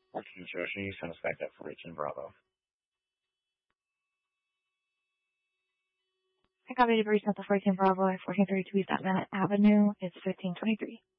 14 Joshi, send us back up for Reach and Bravo. I got ready to reach out to 14 Bravo at 1432 East Avenue. It's 1523.